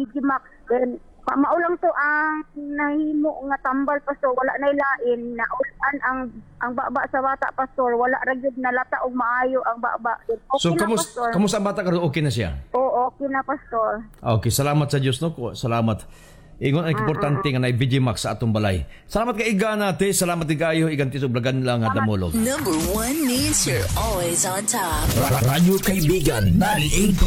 Digimax. Then maulang to ang nahimo nga tambal pastor, wala na ilain na ulan ang baba sa bata pastor, wala ra gyud nalata og maayo ang baba. Okay So na, pastor. kamusta ang bata karon? Okay na siya? Oo, okay na pastor. Okay, salamat sa Dios no. Salamat. Ingon ang importante nga na Vigimax sa atong balay. Salamat kay Iga nate, salamat din kayo igan ti sublagan lang nga damolog. Number 1 means you're always on top. Radyo Kaibigan 98.